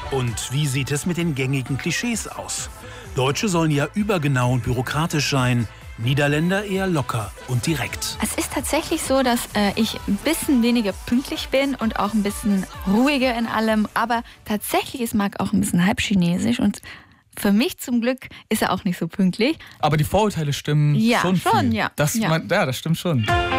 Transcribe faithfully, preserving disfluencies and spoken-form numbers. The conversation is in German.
Und wie sieht es mit den gängigen Klischees aus? Deutsche sollen ja übergenau und bürokratisch sein, Niederländer eher locker und direkt. Es ist tatsächlich so, dass äh, ich ein bisschen weniger pünktlich bin und auch ein bisschen ruhiger in allem. Aber tatsächlich ist Marc auch ein bisschen halb chinesisch und für mich zum Glück ist er auch nicht so pünktlich. Aber die Vorurteile stimmen ja, schon schon viel. ja. Das, ja. Man, ja, das stimmt schon.